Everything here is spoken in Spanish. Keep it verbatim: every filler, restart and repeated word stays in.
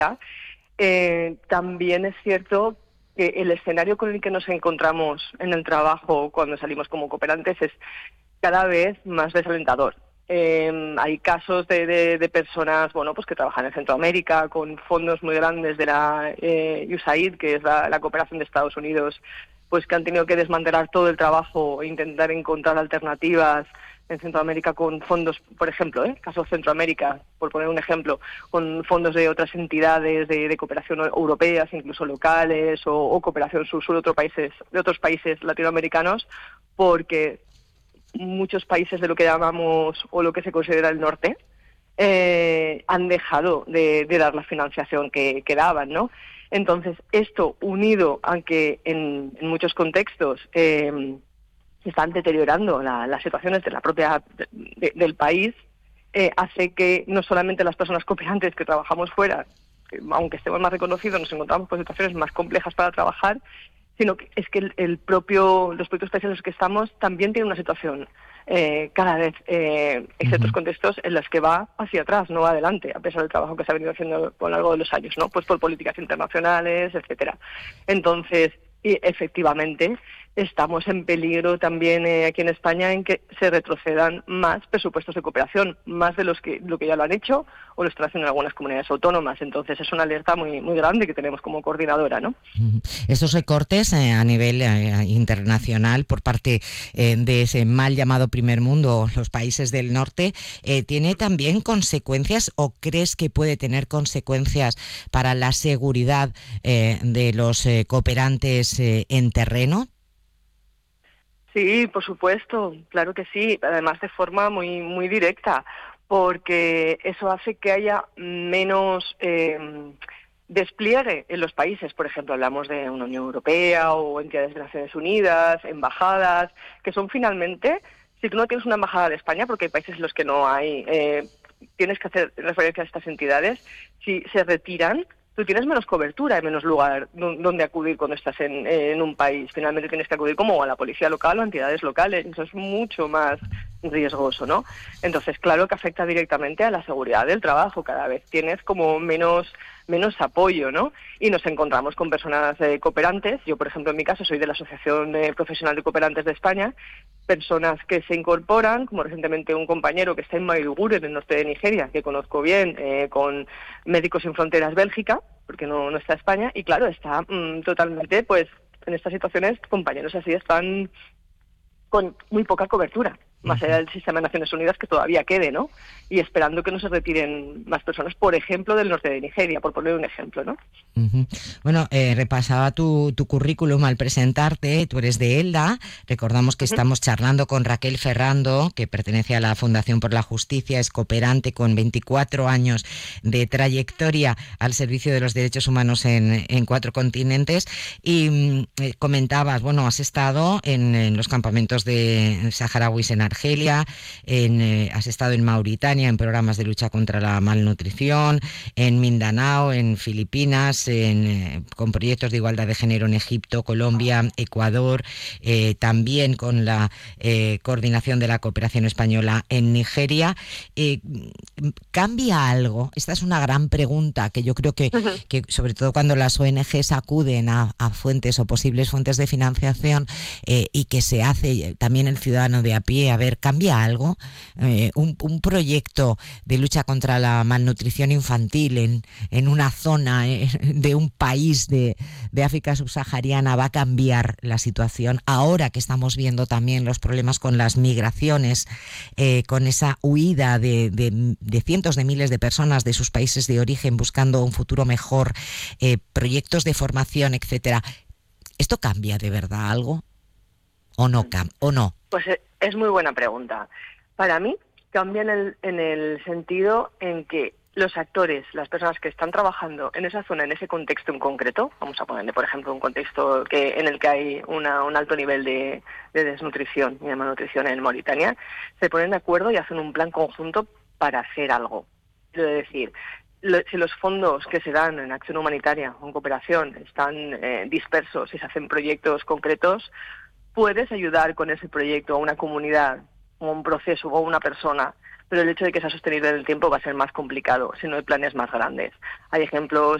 Eh, también es cierto que el escenario con el que nos encontramos en el trabajo cuando salimos como cooperantes es cada vez más desalentador. Eh, hay casos de, de, de personas, bueno, pues que trabajan en Centroamérica con fondos muy grandes de la eh, U S A I D, que es la, la cooperación de Estados Unidos, pues que han tenido que desmantelar todo el trabajo e intentar encontrar alternativas en Centroamérica con fondos, por ejemplo, ¿eh? caso Centroamérica, por poner un ejemplo, con fondos de otras entidades de, de cooperación europeas, incluso locales, o, o cooperación sur-sur de otros países, de otros países latinoamericanos, porque muchos países de lo que llamamos o lo que se considera el norte eh, han dejado de, de dar la financiación que, que daban, ¿no? Entonces, esto unido a que en, en muchos contextos eh, se están deteriorando la, las situaciones de la propia de, de, del país, eh, hace que no solamente las personas cooperantes que trabajamos fuera, que, aunque estemos más reconocidos, nos encontramos con situaciones más complejas para trabajar, sino que es que el, el propio, los propios países en los que estamos también tienen una situación eh, cada vez, eh, en ciertos uh-huh. contextos, en las que va hacia atrás, no va adelante, a pesar del trabajo que se ha venido haciendo a lo largo de los años, ¿no? Pues por políticas internacionales, etcétera. Entonces, y efectivamente, estamos en peligro también eh, aquí en España en que se retrocedan más presupuestos de cooperación, más de los que lo que ya lo han hecho o lo están haciendo en algunas comunidades autónomas. Entonces es una alerta muy muy grande que tenemos como coordinadora, ¿no? Estos recortes eh, a nivel eh, internacional por parte eh, de ese mal llamado primer mundo, los países del norte, eh, ¿tiene también consecuencias o crees que puede tener consecuencias para la seguridad eh, de los eh, cooperantes eh, en terreno? Sí, por supuesto, claro que sí, además de forma muy muy directa, porque eso hace que haya menos eh, despliegue en los países. Por ejemplo, hablamos de una Unión Europea o entidades de Naciones Unidas, embajadas, que son finalmente, si tú no tienes una embajada de España, porque hay países en los que no hay, eh, tienes que hacer referencia a estas entidades, si se retiran, tú tienes menos cobertura y menos lugar donde acudir cuando estás en, en un país. Finalmente tienes que acudir como a la policía local o a entidades locales. Eso es mucho más riesgoso, ¿no? Entonces, claro que afecta directamente a la seguridad del trabajo. Cada vez tienes como menos menos apoyo, ¿no? Y nos encontramos con personas eh, cooperantes. Yo, por ejemplo, en mi caso, soy de la Asociación eh, Profesional de Cooperantes de España. Personas que se incorporan, como recientemente un compañero que está en Maiduguri, en el norte de Nigeria, que conozco bien, eh, con Médicos Sin Fronteras Bélgica, porque no, no está España, y claro, está mmm, totalmente, pues, en estas situaciones, compañeros así están con muy poca cobertura, más allá del sistema de Naciones Unidas que todavía quede, ¿no? Y esperando que no se retiren más personas, por ejemplo, del norte de Nigeria, por poner un ejemplo, ¿no? Uh-huh. Bueno, eh, repasaba tu, tu currículum al presentarte. Tú eres de Elda. Recordamos que uh-huh. estamos charlando con Raquel Ferrando, que pertenece a la Fundación por la Justicia, es cooperante con veinticuatro años de trayectoria al servicio de los derechos humanos en, en cuatro continentes. Y eh, comentabas, bueno, has estado en, en los campamentos de saharauis en Argelia, en, eh, has estado en Mauritania en programas de lucha contra la malnutrición, en Mindanao, en Filipinas, en, eh, con proyectos de igualdad de género en Egipto, Colombia, Ecuador, eh, también con la eh, coordinación de la cooperación española en Nigeria. Eh, ¿Cambia algo? Esta es una gran pregunta que yo creo que, uh-huh. que sobre todo cuando las O N Ges acuden a, a fuentes o posibles fuentes de financiación eh, y que se hace también el ciudadano de a pie, a ver, ¿cambia algo? Eh, un, un proyecto de lucha contra la malnutrición infantil en, en una zona eh, de un país de, de África subsahariana va a cambiar la situación ahora que estamos viendo también los problemas con las migraciones, eh, con esa huida de, de, de cientos de miles de personas de sus países de origen buscando un futuro mejor, eh, proyectos de formación, etcétera. ¿Esto cambia de verdad algo o no cam- o no? Pues es muy buena pregunta. Para mí cambia en el, en el sentido en que los actores, las personas que están trabajando en esa zona, en ese contexto en concreto, vamos a ponerle, por ejemplo, un contexto que en el que hay una, un alto nivel de, de desnutrición y de malnutrición en Mauritania, se ponen de acuerdo y hacen un plan conjunto para hacer algo. Quiero decir, lo, si los fondos que se dan en acción humanitaria o en cooperación están eh, dispersos y se hacen proyectos concretos, puedes ayudar con ese proyecto a una comunidad, o un proceso, o una persona, pero el hecho de que sea sostenible en el tiempo va a ser más complicado si no hay planes más grandes. Hay ejemplos